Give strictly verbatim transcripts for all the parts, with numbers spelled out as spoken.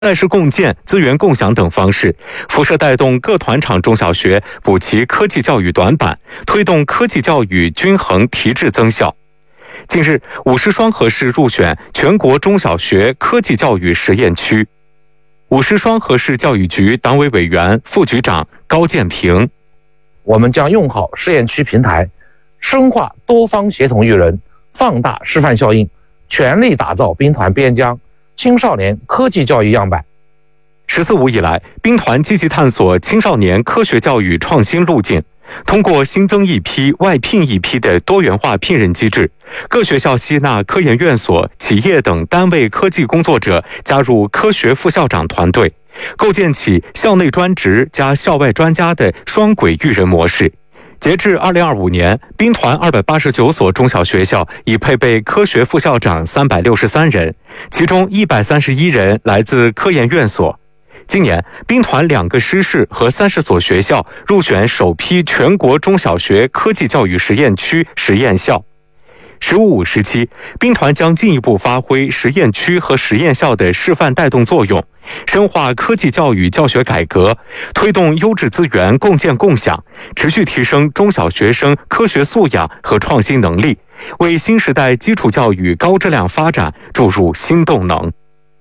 赛事共建、资源共享等方式，辐射带动各团场中小学补齐科技教育短板，推动科技教育均衡提质增效。近日，五狮双河市入选全国中小学科技教育实验区。五狮双河市教育局党委委员、副局长高建平： 我们将用好实验区平台，深化多方协同育人，放大示范效应，全力打造兵团边疆青少年科技教育样板。 十四五以来，兵团积极探索青少年科学教育创新路径，通过新增一批、外聘一批的多元化聘任机制，各学校吸纳科研院所、企业等单位科技工作者加入科学副校长团队，构建起校内专职加校外专家的双轨育人模式。截至二零二五年，兵团二百八十九所中小学校已配备科学副校长三百六十三人，其中一百三十一人来自科研院所。今年，兵团两个师室和三十所学校入选首批全国中小学科技教育实验区实验校。十五五时期，兵团将进一步发挥实验区和实验校的示范带动作用，深化科技教育教学改革，推动优质资源共建共享，持续提升中小学生科学素养和创新能力，为新时代基础教育高质量发展注入新动能。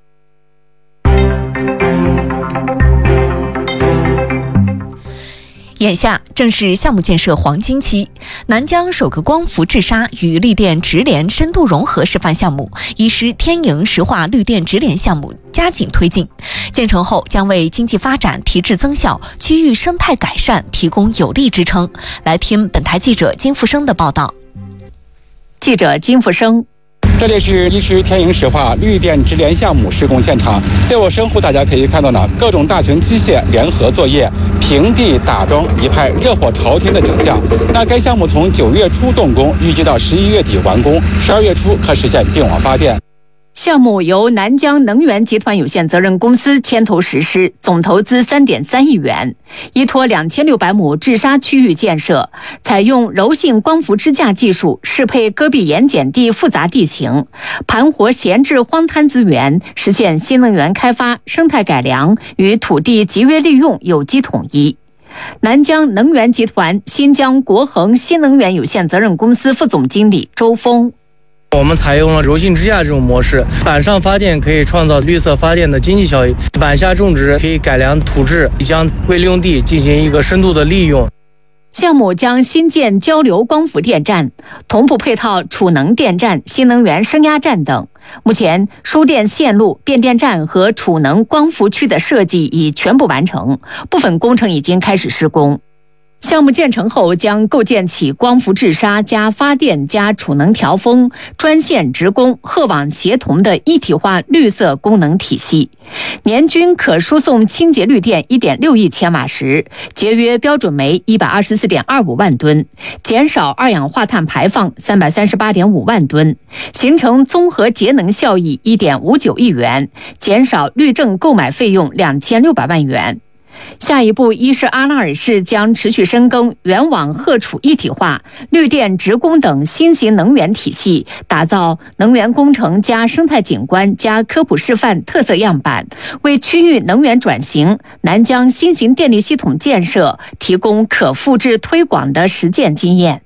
眼下正是项目建设黄金期，南疆首个光伏制砂与绿电直联深度融合示范项目一师天营石化绿电直联项目加紧推进，建成后将为经济发展提质增效、区域生态改善提供有力支撑。来听本台记者金富生的报道。 记者金富生。 这里是一师天营石化绿电直联项目施工现场，在我身后大家可以看到呢，各种大型机械联合作业，平地打桩，一派热火朝天的景象。那该项目从九月初动工，预计到十一月底完工，十二月初可实现并网发电。 项目由南疆能源集团有限责任公司牵头实施，总投资 三点三亿元，依托两千六百亩制砂区域建设，采用柔性光伏支架技术，适配戈壁盐碱地复杂地形，盘活闲置荒滩资源，实现新能源开发、生态改良与土地集约利用有机统一。南疆能源集团新疆国恒新能源有限责任公司副总经理周峰。 我们采用了柔性支架这种模式，板上发电可以创造绿色发电的经济效益，板下种植可以改良土质，将未利用地进行一个深度的利用。 项目将新建交流光伏电站，同步配套储能电站、新能源升压站等。目前，输电线路、变电站和储能光伏区的设计已全部完成，部分工程已经开始施工。项目建成后，将构建起光伏制砂加发电加储能调峰、专线直供、鹤网协同的一体化绿色功能体系，年均可输送清洁绿电 一点六亿千瓦时，节约标准煤 一百二十四点二五万吨，减少二氧化碳排放 三百三十八点五万吨，形成综合节能效益 一点五九亿元，减少绿证购买费用两千六百万元。下一步，一是阿拉尔市将持续深耕原网荷储一体化、绿电直供等新型能源体系，打造能源工程加生态景观加科普示范特色样板，为区域能源转型、南疆新型电力系统建设提供可复制推广的实践经验。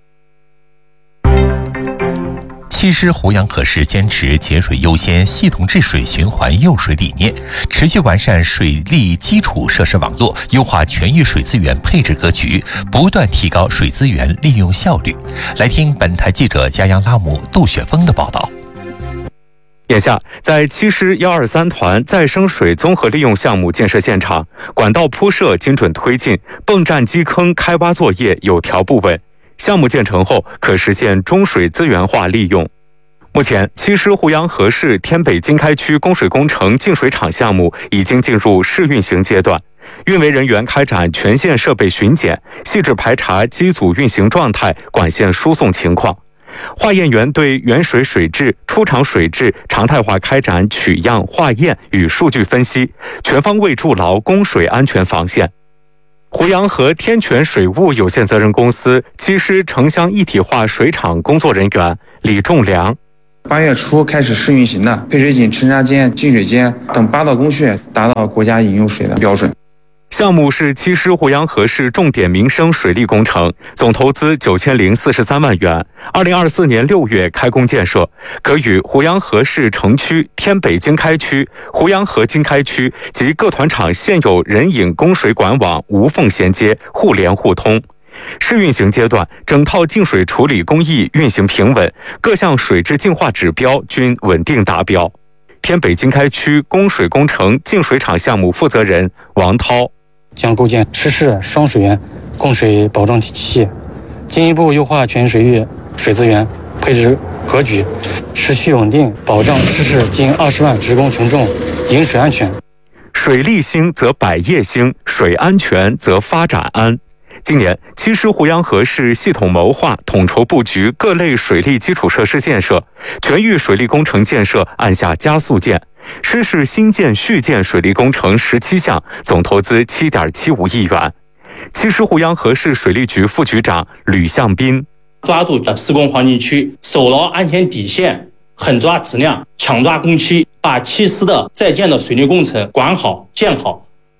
七师湖阳河市坚持节水优先、系统治水循环用水理念，持续完善水利基础设施网络，优化全域水资源配置格局，不断提高水资源利用效率。来听本台记者加央拉姆、杜雪峰的报道。 眼下，在七师一二三团再生水综合利用项目建设现场，管道铺设精准推进，泵站基坑开挖作业有条不紊。项目建成后，可实现中水资源化利用。目前，七师湖阳河市天北经开区供水工程净水厂项目已经进入试运行阶段，运维人员开展全线设备巡检，细致排查机组运行状态、管线输送情况。化验员对原水水质、出厂水质常态化开展取样、化验与数据分析，全方位筑牢供水安全防线。湖阳河天泉水务有限责任公司七师城乡一体化水厂工作人员李仲良： 八月初开始试运行的配水井、沉沙间、净水间等八道工序达到国家饮用水的标准。 项目是七师胡杨河市重点民生水利工程，总投资九千零四十三万元。二零二四年六月开工建设，可与胡杨河市城区、天北经开区、胡杨河经开区及各团场现有人引供水管网无缝衔接，互联互通。试运行阶段，整套净水处理工艺运行平稳，各项水质净化指标均稳定达标。天北经开区供水工程净水厂项目负责人王涛。 将构建池市双水源供水保障体系，进一步优化全水域水资源配置格局，持续稳定保障池市近二十万职工群众饮水安全。 水利兴则百业兴，水安全则发展安。今年，七师胡杨河市系统谋划、统筹布局各类水利基础设施建设，全域水利工程建设按下加速键。市市新建续建水利工程十七项，总投资七点七五亿元。七师胡杨河市水利局副局长吕向斌： 抓住施工黄金区，守牢安全底线，狠抓质量，抢抓工期，把七师的在建的水利工程管好、建好。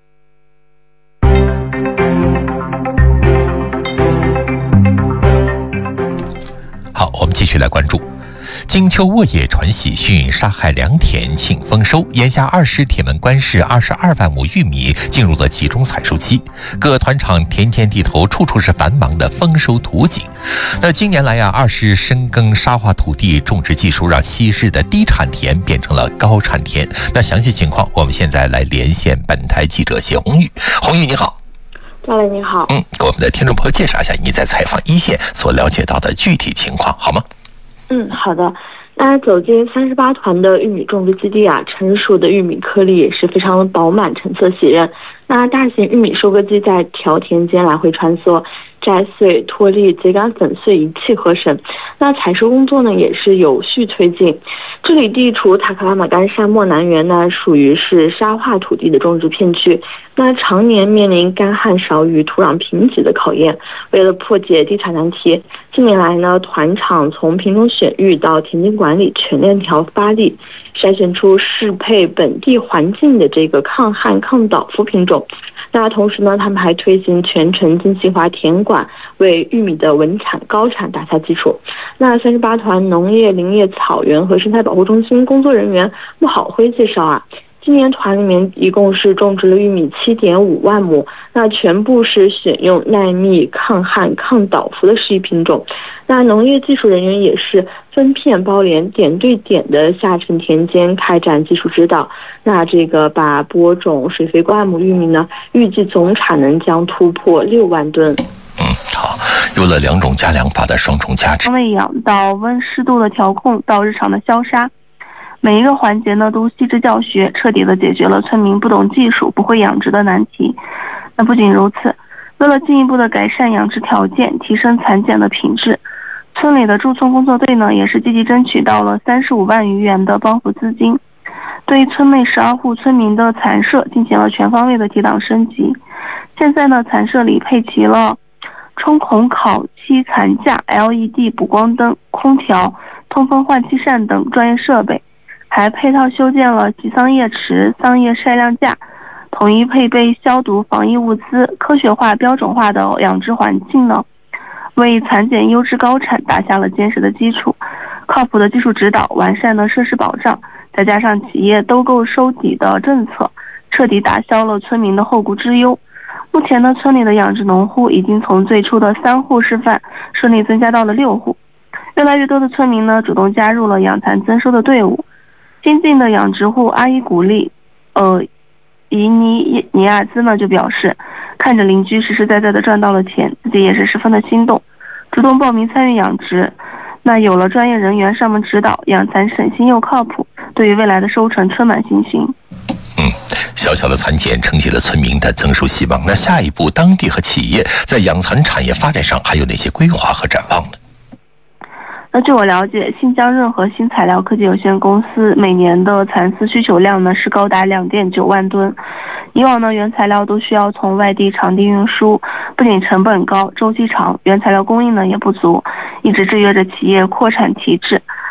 好，我们继续来关注。金秋沃野传喜讯，杀害良田庆丰收。眼下二十铁门关市二十二万亩玉米进入了集中采收期，各团场田田地头，处处是繁忙的丰收图景。那近年来呀、啊，二是深耕沙化土地种植技术，让西市的低产田变成了高产田。那详细情况，我们现在来连线本台记者谢红玉。红玉你好。 赵磊你好。 嗯，给我们的听众朋友介绍一下你在采访一线所了解到的具体情况，好吗？ 嗯，好的。那走进三十八团的玉米种植基地啊，成熟的玉米颗粒也是非常的饱满，成色喜人。那大型玉米收割机在条田间来回穿梭，摘穗、脱粒、秸秆粉碎一气呵成。那采收工作呢也是有序推进。这里地处塔克拉玛干沙漠南缘呢，属于是沙化土地的种植片区，那常年面临干旱少雨、土壤贫瘠的考验。为了破解地产难题，近年来呢，团场从品种选育到田间管理全链条发力，筛选出适配本地环境的这个抗旱抗倒伏品种。那同时呢，他们还推行全程精细化田管，为玉米的稳产高产打下基础。那三十八团农业林业草原和生态保护中心工作人员穆好辉介绍啊，今年团里面一共是种植了玉米七点五万亩，那全部是选用耐密、抗旱、抗倒伏的适宜品种。那农业技术人员也是分片包连、点对点的下沉田间开展技术指导。那这个把播种水肥过万亩玉米呢，预计总产能将突破六万吨。 嗯，好，有了两种加良法的双重价值， 从喂养到温湿度的调控到日常的消杀，每一个环节呢都细致教学，彻底的解决了村民不懂技术、不会养殖的难题。那不仅如此，为了进一步的改善养殖条件，提升蚕茧的品质，村里的驻村工作队呢也是积极争取到了三十五万余元的帮扶资金，对村内十二户村民的蚕舍进行了全方位的提档升级。现在呢，蚕舍里配齐了冲孔烤漆蚕架、L E D 补光灯、空调、通风换气扇等专业设备，还配套修建了集桑叶池、桑叶晒晾架，统一配备消毒防疫物资，科学化标准化的养殖环境呢，为蚕茧优质高产打下了坚实的基础。靠谱的技术指导、完善的设施保障，再加上企业兜购收底的政策，彻底打消了村民的后顾之忧。目前呢，村里的养殖农户已经从最初的三户示范顺利增加到了六户，越来越多的村民呢主动加入了养蚕增收的队伍。新进的养殖户阿依古丽，呃，伊尼尼亚兹呢就表示，看着邻居实实在在的赚到了钱，自己也是十分的心动，主动报名参与养殖。那有了专业人员上门指导，养蚕省心又靠谱，对于未来的收成充满信心。 嗯，小小的蚕茧撑起了村民的增收希望。那下一步，当地和企业在养蚕产业发展上还有哪些规划和展望呢？ 那据我了解，新疆任和新材料科技有限公司每年的蚕丝需求量呢是高达两点九万吨。以往呢，原材料都需要从外地场地运输，不仅成本高、周期长，原材料供应呢也不足，一直制约着企业扩产提质。